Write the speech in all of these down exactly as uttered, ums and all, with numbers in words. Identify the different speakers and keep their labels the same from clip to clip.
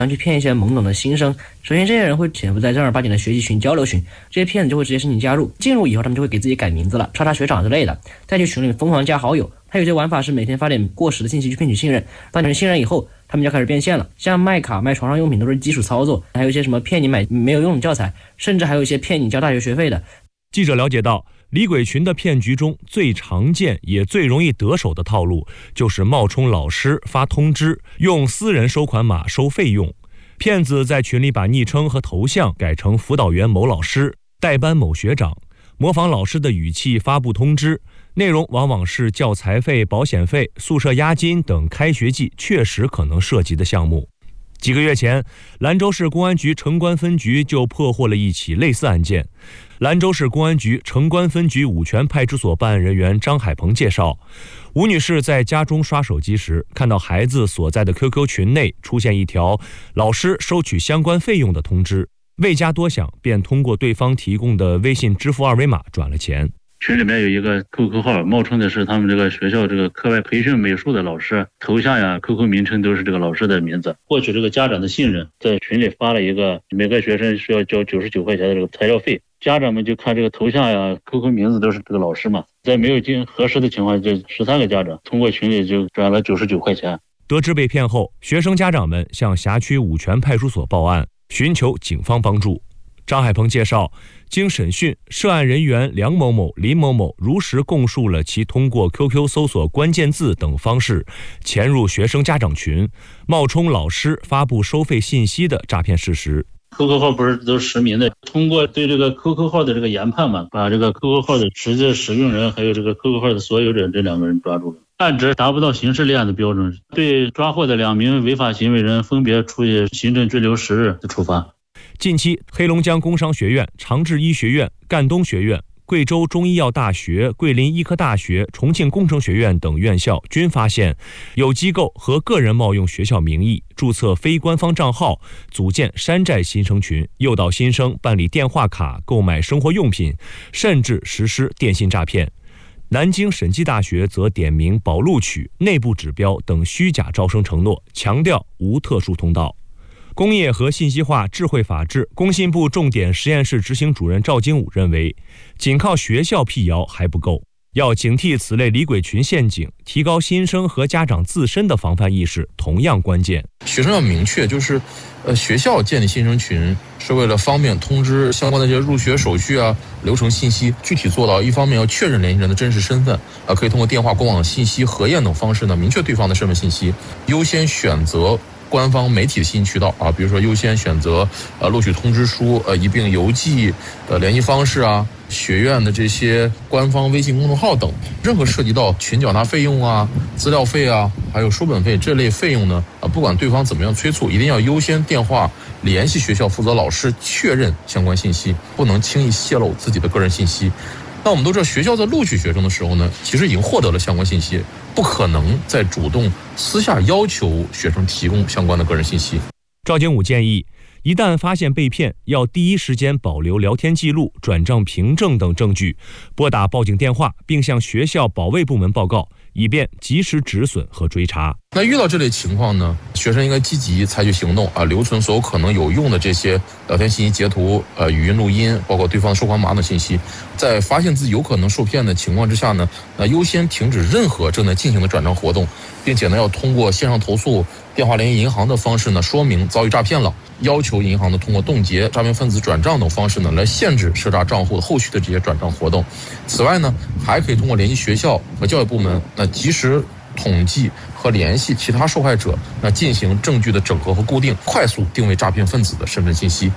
Speaker 1: 去骗一些懵懂的新生。首先，这些人会潜伏在正儿八经的学习群、交流群，这些骗子就会直接申请加入。进入以后，他们就会给自己改名字了，叉叉学长之类的，再去群里疯狂加好友。还有些玩法是每天发点过时的信息去骗取信任，当你信任以后，他们就开始变现了。像卖卡、卖床上用品都是基础操作，还有一些什么骗你买没有用的教材，甚至还有一些骗你交大学学费的。
Speaker 2: 记者了解到，李鬼群的骗局中最常见也最容易得手的套路，就是冒充老师发通知，用私人收款码收费用。骗子在群里把昵称和头像改成辅导员某老师、代班某学长，模仿老师的语气发布通知，内容往往是教材费、保险费、宿舍押金等开学季确实可能涉及的项目。几个月前，兰州市公安局城关分局就破获了一起类似案件。兰州市公安局城关分局五泉派出所办案人员张海鹏介绍，吴女士在家中刷手机时，看到孩子所在的 Q Q 群内出现一条老师收取相关费用的通知，未加多想，便通过对方提供的微信支付二维码转了钱。
Speaker 3: 群里面有一个 Q Q 号，冒充的是他们这个学校这个课外培训美术的老师，头像呀 Q Q 名称都是这个老师的名字，获取这个家长的信任，在群里发了一个每个学生需要交九十九块钱的这个材料费，家长们就看这个头像呀 Q Q 名字都是这个老师嘛，在没有经核实的情况下，就十三个家长通过群里就转了九十九块钱。
Speaker 2: 得知被骗后，学生家长们向辖区五泉派出所报案，寻求警方帮助。张海鹏介绍，经审讯，涉案人员梁某某、林某某如实供述了其通过 Q Q 搜索关键字等方式潜入学生家长群，冒充老师发布收费信息的诈骗事实。
Speaker 3: Q Q 号不是都实名的，通过对这个 Q Q 号的这个研判嘛，把这个 Q Q 号的实际使用人还有这个 Q Q 号的所有者这两个人抓住了，案值达不到刑事立案的标准，对抓获的两名违法行为人分别处以行政拘留十日的处罚。
Speaker 2: 近期，黑龙江工商学院、长治医学院、赣东学院、贵州中医药大学、桂林医科大学、重庆工程学院等院校均发现，有机构和个人冒用学校名义，注册非官方账号，组建山寨新生群，诱导新生办理电话卡、购买生活用品，甚至实施电信诈骗。南京审计大学则点名保录取、内部指标等虚假招生承诺，强调无特殊通道。工业和信息化智慧法治工信部重点实验室执行主任赵金武认为，仅靠学校辟谣还不够，要警惕此类李鬼群陷阱，提高新生和家长自身的防范意识同样关键。
Speaker 4: 学生要明确，就是呃，学校建立新生群是为了方便通知相关的这些入学手续啊、流程信息，具体做到一方面要确认联系人的真实身份，啊，可以通过电话、公网信息核验等方式呢，明确对方的身份信息，优先选择官方媒体的信息渠道啊，比如说优先选择呃录取通知书、呃一并邮寄的联系方式啊，学院的这些官方微信公众号等。任何涉及到群缴纳费用啊、资料费啊，还有书本费这类费用呢，啊，不管对方怎么样催促，一定要优先电话联系学校负责老师确认相关信息，不能轻易泄露自己的个人信息。那我们都知道，学校在录取学生的时候呢，其实已经获得了相关信息，不可能再主动私下要求学生提供相关的个人信息。
Speaker 2: 赵金武建议，一旦发现被骗，要第一时间保留聊天记录、转账凭证等证据，拨打报警电话，并向学校保卫部门报告，以便及时止损和追查。
Speaker 4: 那遇到这类情况呢，学生应该积极采取行动啊，留存所有可能有用的这些聊天信息截图、呃语音录音，包括对方的收款码等信息。在发现自己有可能受骗的情况之下呢，那优先停止任何正在进行的转账活动，并且呢，要通过线上投诉、电话联系银行的方式呢，说明遭遇诈骗了，要求银行呢通过冻结诈骗分子转账等方式呢，来限制涉诈账户的后续的这些转账活动。此外呢，还可以通过联系学校和教育部门，那及时统计和联系其他受害者，那进行证据的整合和固定，快速定位诈骗分子的身份信息。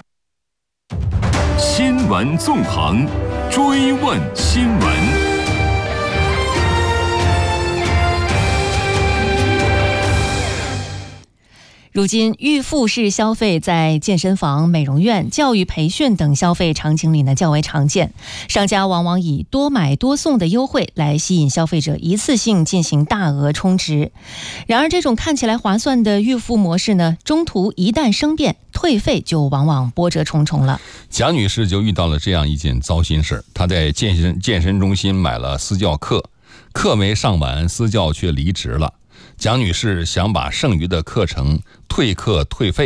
Speaker 5: 新闻纵横，追问新闻。
Speaker 6: 如今，预付式消费在健身房、美容院、教育培训等消费场景里呢较为常见。商家往往以多买多送的优惠来吸引消费者一次性进行大额充值。然而，这种看起来划算的预付模式呢，中途一旦生变，退费就往往波折重重了。
Speaker 7: 蒋女士就遇到了这样一件糟心事，她在健身健身中心买了私教课，课没上完，私教却离职了。蒋女士想把剩余的课程退课退费，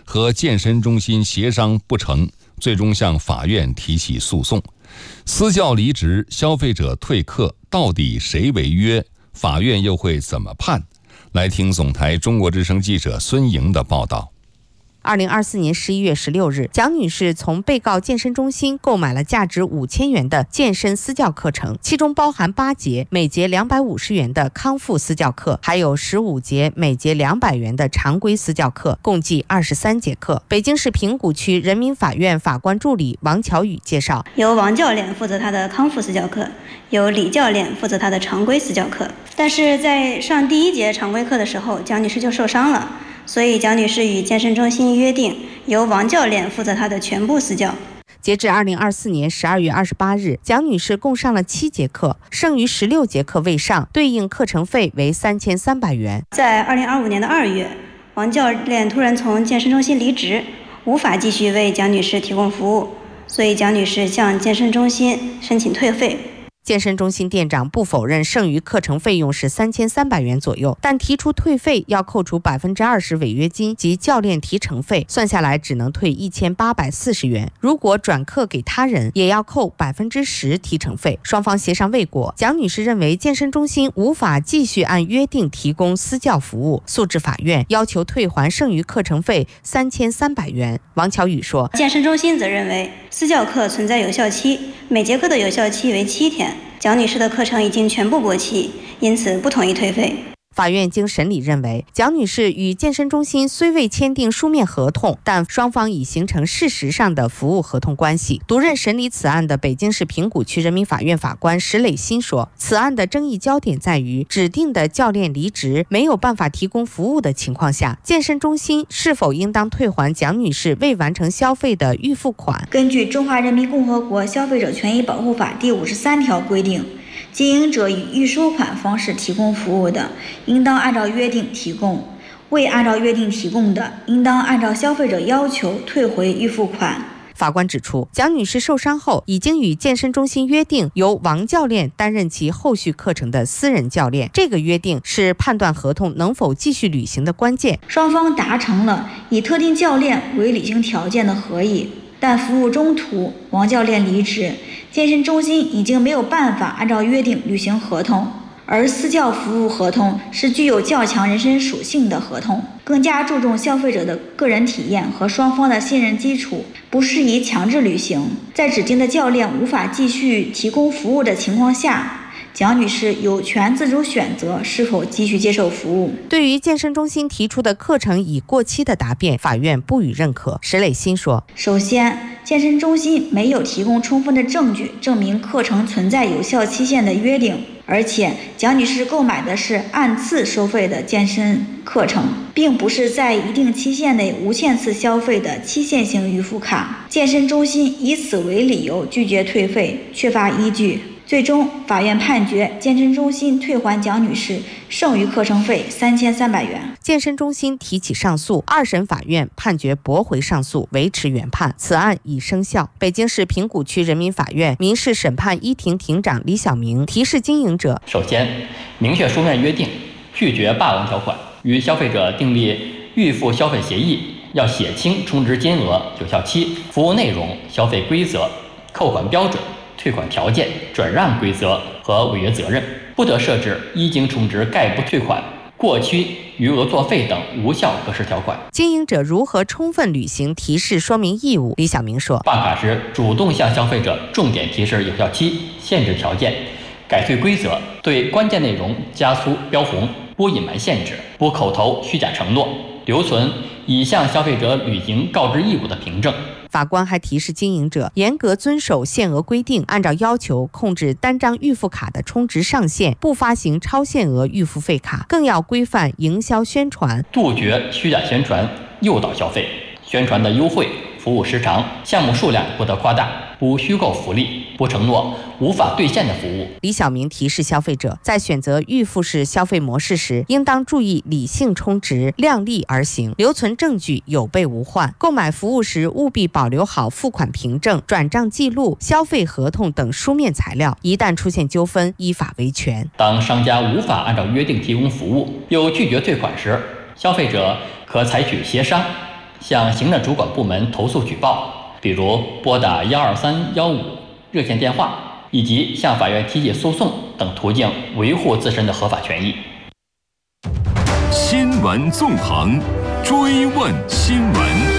Speaker 7: 和健身中心协商不成，最终向法院提起诉讼。私教离职，消费者退课，到底谁违约？法院又会怎么判？来听总台中国之声记者孙莹的报道。
Speaker 8: 二零二四年十一月十六日，蒋女士从被告健身中心购买了价值五千元的健身私教课程，其中包含八节每节两百五十元的康复私教课，还有十五节每节两百元的常规私教课，共计二十三节课。北京市平谷区人民法院法官助理王巧宇介绍，
Speaker 9: 由王教练负责他的康复私教课，由李教练负责他的常规私教课。但是在上第一节常规课的时候，蒋女士就受伤了，所以蒋女士与健身中心约定，由王教练负责她的全部私教。
Speaker 8: 截至二零二四年十二月二十八日，蒋女士共上了七节课，剩余十六节课未上，对应课程费为三千三百元。
Speaker 9: 在二零二五年的二月，王教练突然从健身中心离职，无法继续为蒋女士提供服务，所以蒋女士向健身中心申请退费。
Speaker 8: 健身中心店长不否认剩余课程费用是三千三百元左右，但提出退费要扣除百分之二十违约金及教练提成费，算下来只能退一千八百四十元。如果转课给他人，也要扣百分之十提成费。双方协商未果，蒋女士认为健身中心无法继续按约定提供私教服务，诉至法院，要求退还剩余课程费三千三百元。王巧宇说，
Speaker 9: 健身中心则认为私教课存在有效期，每节课的有效期为七天。蒋女士的课程已经全部过期，因此不同意退费。
Speaker 8: 法院经审理认为，蒋女士与健身中心虽未签订书面合同，但双方已形成事实上的服务合同关系。独任审理此案的北京市平谷区人民法院法官石磊新说，此案的争议焦点在于指定的教练离职，没有办法提供服务的情况下，健身中心是否应当退还蒋女士未完成消费的预付款。
Speaker 10: 根据《中华人民共和国消费者权益保护法》第五十三条规定，经营者以预收款方式提供服务的，应当按照约定提供；未按照约定提供的，应当按照消费者要求退回预付款。
Speaker 8: 法官指出，蒋女士受伤后已经与健身中心约定，由王教练担任其后续课程的私人教练。这个约定是判断合同能否继续履行的关键。
Speaker 10: 双方达成了以特定教练为履行条件的合议，但服务中途王教练离职，健身中心已经没有办法按照约定履行合同，而私教服务合同是具有较强人身属性的合同，更加注重消费者的个人体验和双方的信任基础，不适宜强制履行。在指定的教练无法继续提供服务的情况下，蒋女士有权自主选择是否继续接受服务。
Speaker 8: 对于健身中心提出的课程已过期的答辩，法院不予认可。石磊新说，
Speaker 10: 首先，健身中心没有提供充分的证据证明课程存在有效期限的约定，而且蒋女士购买的是按次收费的健身课程，并不是在一定期限内无限次消费的期限性预付卡。健身中心以此为理由拒绝退费，缺乏依据。最终，法院判决健身中心退还蒋女士剩余课程费三千三百元。
Speaker 8: 健身中心提起上诉，二审法院判决驳回上诉，维持原判，此案已生效。北京市平谷区人民法院民事审判一庭庭长李晓明提示经营者：
Speaker 11: 首先，明确书面约定，拒绝霸王条款，与消费者订立预付消费协议，要写清充值金额、有效期、服务内容、消费规则、扣款标准、退款条件、转让规则和违约责任，不得设置一经充值概不退款、过期余额作废等无效格式条款。
Speaker 8: 经营者如何充分履行提示说明义务？李晓明说，
Speaker 11: 办卡时主动向消费者重点提示有效期、限制条件、改退规则，对关键内容加粗标红，不隐瞒限制，不口头虚假承诺，留存已向消费者履行告知义务的凭证。
Speaker 8: 法官还提示经营者严格遵守限额规定，按照要求控制单张预付卡的充值上限，不发行超限额预付费卡，更要规范营销宣传，
Speaker 11: 杜绝虚假宣传诱导消费。宣传的优惠、服务时长、项目数量不得夸大，不虚构福利，不承诺无法兑现的服务。
Speaker 8: 李晓明提示消费者，在选择预付式消费模式时，应当注意理性充值，量力而行，留存证据有备无患。购买服务时务必保留好付款凭证、转账记录、消费合同等书面材料，一旦出现纠纷，依法维权。
Speaker 11: 当商家无法按照约定提供服务，又拒绝退款时，消费者可采取协商、 向行政主管部门投诉举报，比如拨打幺二三幺五热线电话，以及向法院提起诉讼等途径维护自身的合法权益。
Speaker 5: 新闻纵横，追问新闻。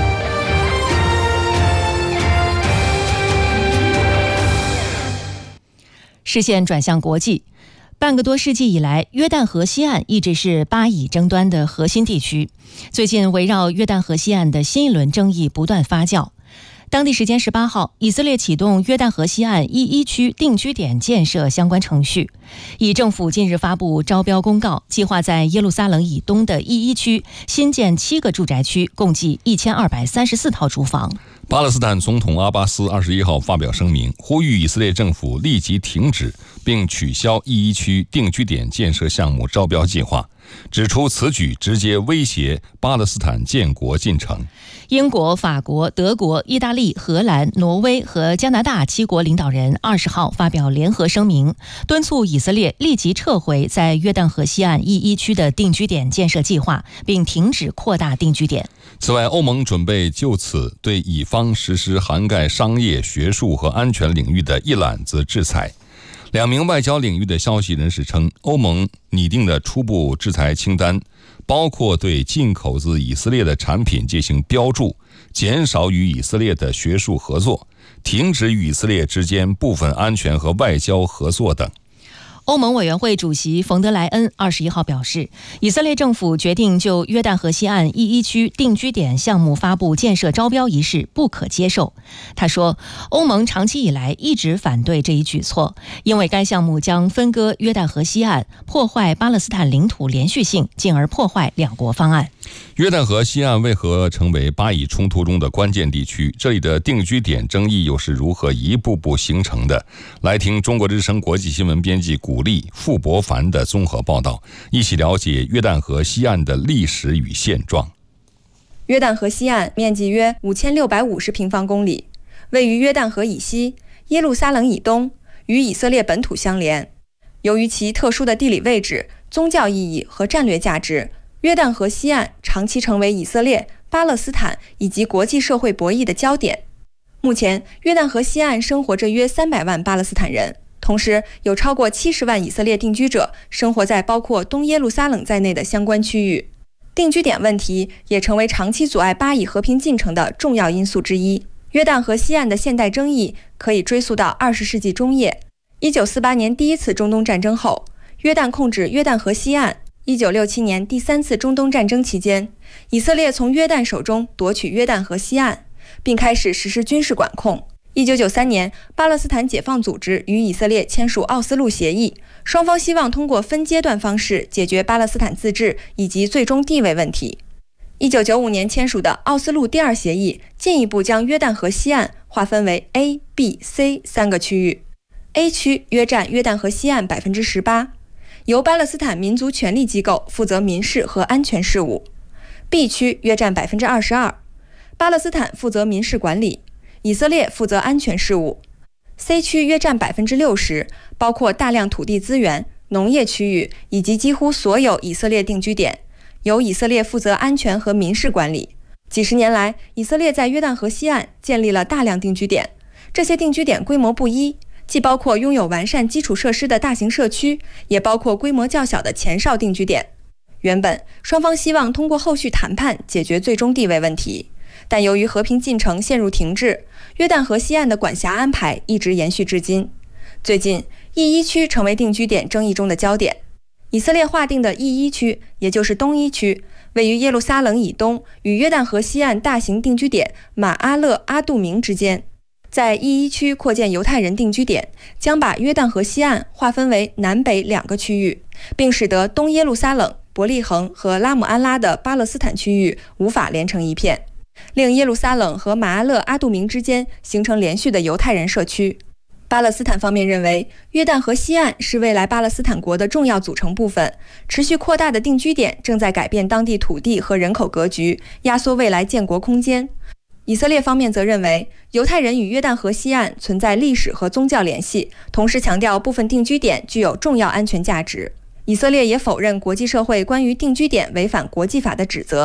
Speaker 6: 视线转向国际，半个多世纪以来，约旦河西岸一直是巴以争端的核心地区。最近，围绕约旦河西岸的新一轮争议不断发酵。当地时间十八号，以色列启动约旦河西岸一一区定居点建设相关程序。以政府近日发布招标公告，计划在耶路撒冷以东的一一区新建七个住宅区，共计一千二百三十四套住房。
Speaker 7: 巴勒斯坦总统阿巴斯二十一号发表声明，呼吁以色列政府立即停止并取消一一区定居点建设项目招标计划，指出此举直接威胁巴勒斯坦建国进程。
Speaker 6: 英国、法国、德国、意大利、荷兰、挪威和加拿大七国领导人二十号发表联合声明，敦促以色列立即撤回在约旦河西岸一一区的定居点建设计划，并停止扩大定居点。
Speaker 7: 此外，欧盟准备就此对以方实施涵盖商业、学术和安全领域的一揽子制裁。两名外交领域的消息人士称，欧盟拟定的初步制裁清单包括对进口自以色列的产品进行标注，减少与以色列的学术合作，停止与以色列之间部分安全和外交合作等。
Speaker 6: 欧盟委员会主席冯德莱恩二十一号表示，以色列政府决定就约旦河西岸一一区定居点项目发布建设招标一事不可接受。他说，欧盟长期以来一直反对这一举措，因为该项目将分割约旦河西岸，破坏巴勒斯坦领土连续性，进而破坏两国方案。
Speaker 7: 约旦河西岸为何成为巴以冲突中的关键地区？这里的定居点争议又是如何一步步形成的？来听中国之声国际新闻编辑古丽、傅博凡的综合报道，一起了解约旦河西岸的历史与现状。
Speaker 12: 约旦河西岸面积约五千六百五十平方公里，位于约旦河以西、耶路撒冷以东，与以色列本土相连。由于其特殊的地理位置、宗教意义和战略价值，约旦河西岸长期成为以色列、巴勒斯坦以及国际社会博弈的焦点。目前，约旦河西岸生活着约三百万巴勒斯坦人，同时有超过七十万以色列定居者生活在包括东耶路撒冷在内的相关区域。定居点问题也成为长期阻碍巴以和平进程的重要因素之一。约旦河西岸的现代争议可以追溯到二十世纪中叶。一九四八年第一次中东战争后，约旦控制约旦河西岸。一九六七年第三次中东战争期间，以色列从约旦手中夺取约旦河西岸，并开始实施军事管控。一九九三年，巴勒斯坦解放组织与以色列签署奥斯陆协议，双方希望通过分阶段方式解决巴勒斯坦自治以及最终地位问题。一九九五年签署的奥斯陆第二协议进一步将约旦河西岸划分为 A、B、C 三个区域。A 区约占约旦河西岸 百分之十八， 由巴勒斯坦民族权力机构负责民事和安全事务。 B 区约占 百分之二十二， 巴勒斯坦负责民事管理，以色列负责安全事务。 C 区约占 百分之六十， 包括大量土地资源、农业区域以及几乎所有以色列定居点，由以色列负责安全和民事管理。几十年来，以色列在约旦河西岸建立了大量定居点，这些定居点规模不一，既包括拥有完善基础设施的大型社区，也包括规模较小的前哨定居点。原本双方希望通过后续谈判解决最终地位问题，但由于和平进程陷入停滞，约旦河西岸的管辖安排一直延续至今。最近，E一区成为定居点争议中的焦点。以色列划定的 E一区，也就是东一区，位于耶路撒冷以东与约旦河西岸大型定居点马阿勒阿杜明之间。在 E一区扩建犹太人定居点，将把约旦河西岸划分为南北两个区域，并使得东耶路撒冷、伯利恒和拉姆安拉的巴勒斯坦区域无法连成一片，令耶路撒冷和马阿勒阿杜明之间形成连续的犹太人社区。巴勒斯坦方面认为，约旦河西岸是未来巴勒斯坦国的重要组成部分，持续扩大的定居点正在改变当地土地和人口格局，压缩未来建国空间。以色列方面则认为，犹太人与约旦河西岸存在历史和宗教联系，同时强调部分定居点具有重要安全价值。以色列也否认国际社会关于定居点违反国际法的指责。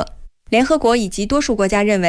Speaker 12: 联合国以及多数国家认为，